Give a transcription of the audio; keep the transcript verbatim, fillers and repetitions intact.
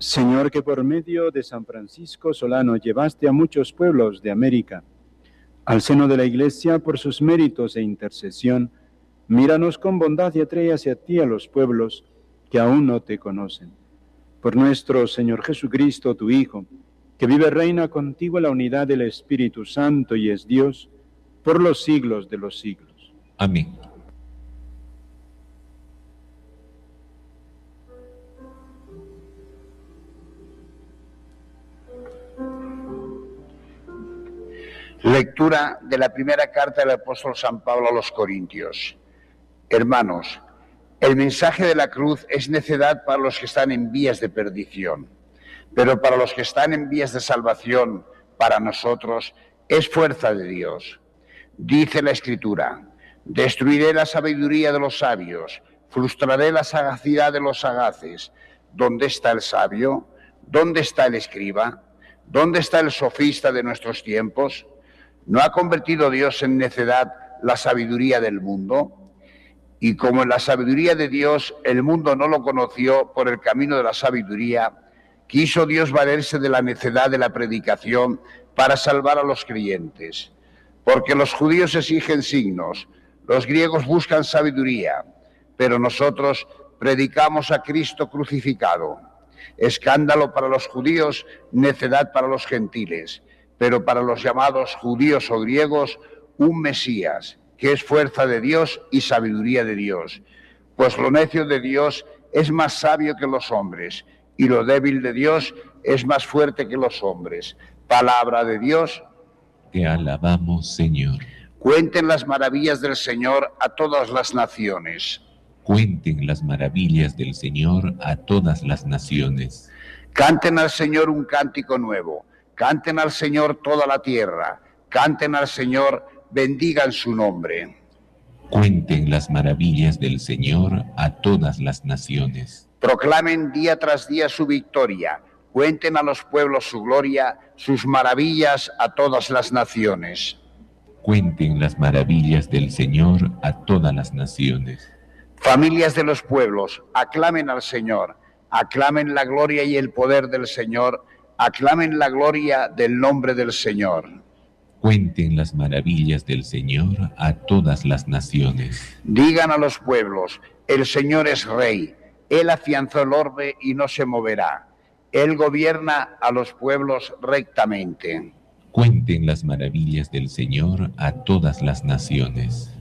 Señor, que por medio de San Francisco Solano llevaste a muchos pueblos de América al seno de la Iglesia por sus méritos e intercesión, míranos con bondad y atrae hacia ti a los pueblos que aún no te conocen. Por nuestro Señor Jesucristo, tu Hijo, que vive y reina contigo en la unidad del Espíritu Santo y es Dios, por los siglos de los siglos. Amén. Lectura de la primera carta del apóstol San Pablo a los Corintios. Hermanos, el mensaje de la cruz es necedad para los que están en vías de perdición, pero para los que están en vías de salvación, para nosotros, es fuerza de Dios. Dice la Escritura: destruiré la sabiduría de los sabios, frustraré la sagacidad de los sagaces. ¿Dónde está el sabio? ¿Dónde está el escriba? ¿Dónde está el sofista de nuestros tiempos? ¿No ha convertido Dios en necedad la sabiduría del mundo? Y como en la sabiduría de Dios el mundo no lo conoció por el camino de la sabiduría, quiso Dios valerse de la necedad de la predicación para salvar a los creyentes. Porque los judíos exigen signos, los griegos buscan sabiduría, pero nosotros predicamos a Cristo crucificado. Escándalo para los judíos, necedad para los gentiles, pero para los llamados judíos o griegos, un Mesías, que es fuerza de Dios y sabiduría de Dios. Pues lo necio de Dios es más sabio que los hombres, y lo débil de Dios es más fuerte que los hombres. Palabra de Dios. Te alabamos, Señor. Cuenten las maravillas del Señor a todas las naciones. Cuenten las maravillas del Señor a todas las naciones. Canten al Señor un cántico nuevo. Canten al Señor toda la tierra. Canten al Señor, bendigan su nombre. Cuenten las maravillas del Señor a todas las naciones. Proclamen día tras día su victoria. Cuenten a los pueblos su gloria, sus maravillas a todas las naciones. Cuenten las maravillas del Señor a todas las naciones. Familias de los pueblos, aclamen al Señor. Aclamen la gloria y el poder del Señor. Aclamen la gloria del nombre del Señor. Cuenten las maravillas del Señor a todas las naciones. Digan a los pueblos: el Señor es Rey. Él afianzó el orbe y no se moverá. Él gobierna a los pueblos rectamente. Cuenten las maravillas del Señor a todas las naciones.